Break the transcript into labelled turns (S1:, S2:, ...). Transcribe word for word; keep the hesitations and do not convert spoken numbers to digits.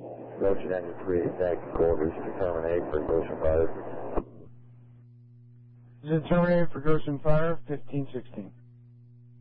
S1: Goshen Engine three, thank you, quarters to terminate for Goshen Fire.
S2: Is it terminated for Goshen Fire, fifteen sixteen.